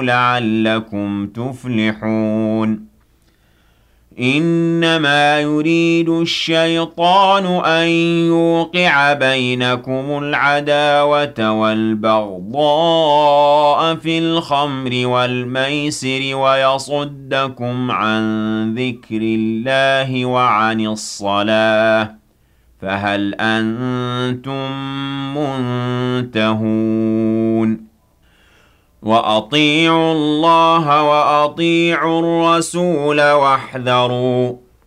لعلكم تفلحون إنما يريد الشيطان أن يوقع بينكم العداوة والبغضاء في الخمر والميسر ويصدكم عن ذكر الله وعن الصلاة فهل أنتم منتهون وأطيعوا الله وأطيعوا الرسول واحذروا